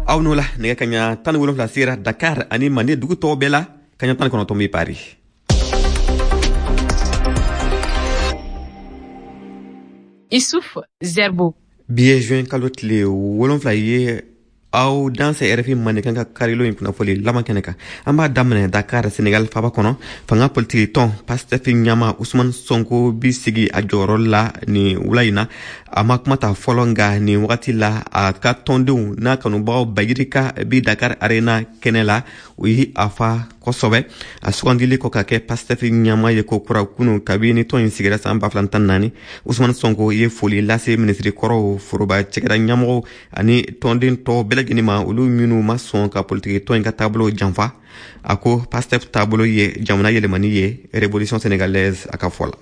aw no la nega kanya tan wolof la sira Dakar ani mande dugu to bela kanya tan kono to mi Paris. Issouf Zerbo. Biye juin kalot le wolof la ye aw dans RFI manikan ka karilo impuna foli lama keneka amba damne Dakar Senegal faba kono fanga politique ton Pastef nyama Ousmane Sonko bisigi ajoro la ni ulaina ama kumata folonga ni wakati la ka tondu na kanu bawo bagirika bi Dakar Arena kenela wi afa kosobe asukandili ko kake Pastef nyama ye ko kura kunu kabini ton insigira samba flantan nani Ousmane Sonko ye foli lase ministre koro furuba chekera nyamo ani tondin to ginima ulu minu mason ka politique to nga tableau janfa ako Pastef tableau ye jamana yele mani ye révolution sénégalaise aka fola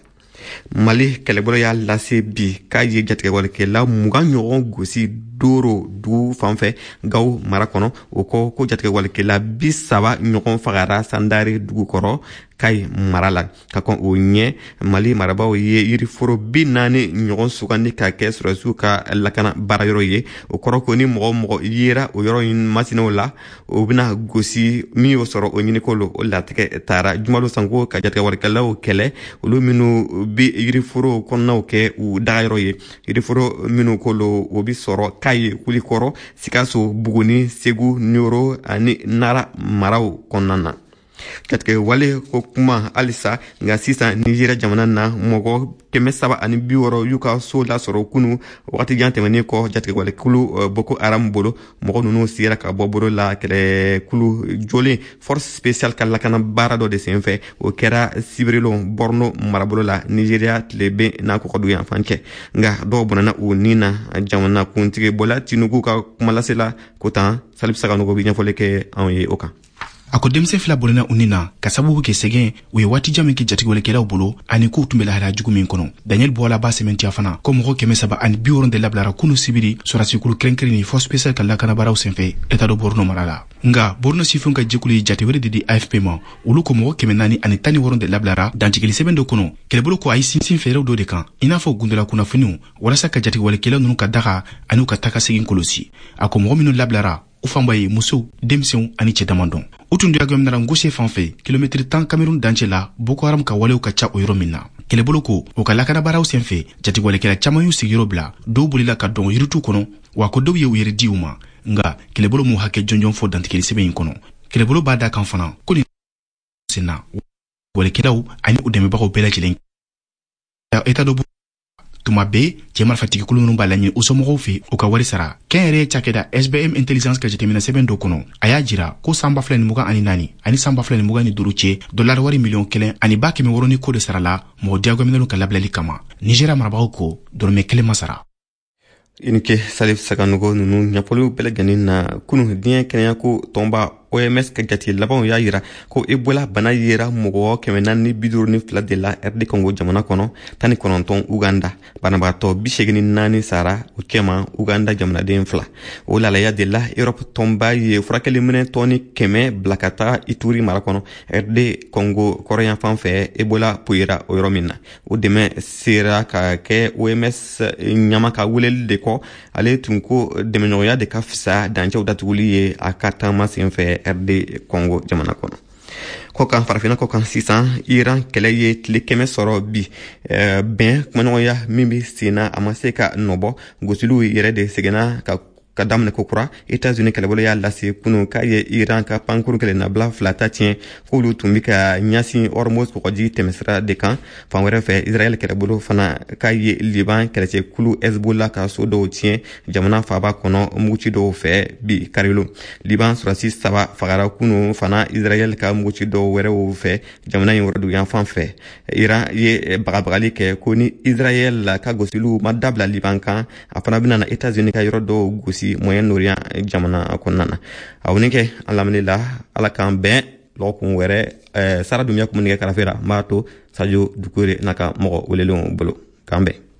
Mali kelebolo ya lase bi ka ye jatke wala ke la muga nyoron gosi doro du fanfe gaw marakono ko jatke wala ke la bisaba nyoron fagara sandari du koro kai marala ka kon o nye Mali maraba o ye yiri foro binani nyoron sukandi ka ke surasu ka lakana barayoro ye o koro ko ni mo yira o yoro masino la o bina gosi mi o soro o nyini ko lo o latike tara jumalo sango ka jatke wala ke la o kele o lo minu bi yiri foro konna o ke u dagayro ye yiri foro minu ko lo o bi soro kai kuli koro sikaso buguni segu nyoro ani nara marau konnana katke wale ko kuma alisa nga sisa Nigeria jamana na mogo keme saba ani biworo yuka so la soro kunu wakati jante mani ko jatke wale kulu Boko Haram bolo mogo nunu sira ka boboro la kele kulu joli force spéciale kala kana barado de senfe o kera sibrilo borno marabolo la Nigeria tlebe na ko kodu yan fanke nga do bonana u nina jamana kuntige bola tinugu ka kuma lasela kota salib saka no go binya fole ke anye oka ako demse fila bolena unina kasabu ke segen we wati jame ki jati wole kela bolo ani ku tumbela hala jugu min kono Daniel Bola ba sementi afana ko mo ke mesaba ani biworon de lablara kunu sibiri sura sikulu krenkri ni force spéciale kala kana baraw senfe eta do borno marala nga borno sifun ka jikuli jati wore di AFP ma ulu ko mo ke menani ani tani woron de lablara dantikeli sebendo kono kele bolo ko ay sin fere do de kan ina fo gundela kuna funu wala saka jati wole kela nunu ka daga anu ka taka segin kolosi ako mo minu lablara ufambaye muso demsew ani chedamandon utundu ya gomnara ngoshe fanfe kilometri 10 Cameroun danchela Boko Haram ka wale ukacha oyoro minna kele boloko ukalaka na barau senfe jati wale kela chamayu sigiro bla do bulila ka don yiritu kono wa ko do ye uyeri diuma nga kele bolo mu hake jonjon fo dantikeli sebe kono kele bolo bada kan fana ko ni sina wale kela u ani udeme ba ko bela jilen eta do tuma be jemal fatiki kulunu balani usomo fi ukawari sara kenre chakeda SBM intelligence ka jetemina sebendo kono aya jira ko samba flani muga ani nani ani samba flani muga ni duruche dollar wari million kelen ani baki me woroni ko de sara la mo diago minelo ka lablali kama Nigeria maraba ko dorme kele masara inke salif sakanugo nunu nyapolu belegani na kunu dien kenya ko tomba OMS ka jati laban ya yira ko Ebola bana yira mogo kemenani bidur ni fla de la RD Congo jamana kono tani kononton Uganda bana bato bishegini nani sara ukema Uganda jamana de fla o la ya de la Europe tomba ye frakeli mene toni keme blakata Ituri marakono RD Congo korean fanfe Ebola puira o romina o deme sira ka ke OMS nyama ka wulel de ko ale tunko demenoya de kafsa danje udatuli ye akata masenfe RD Congo jamana kono koka farafina koka 600 Iran kele ye tlikeme soro bi ben kumanoya mimi sina amaseka nobo gosilu yere de segena ka damne kokura États-Unis kele bolo ya lasi kunu ka ye Iran ka pankuru kele na bla flata tien ko lu tumbika nyasi Hormuz ko ji temesra de kan fanwere fe Israël kele bolo fana ka ye Liban kele che kulu Hezbollah ka so do tien jamana faba kono muchi do fe bi karilo Liban surasi saba fagara kunu fana Israël ka muchi do were o fe jamana yin wordu yan fan fe Iran ye bagabagali ke koni Israël ka gosilu madabla Liban kan afana binana États-Unis ka yorodo gosi Moyen-Orient jamana konnana awnike alhamdulillah ala kan ben lokun were sara dumya kumunike karafera mato sajo dukure naka mogo welelon bolo kambe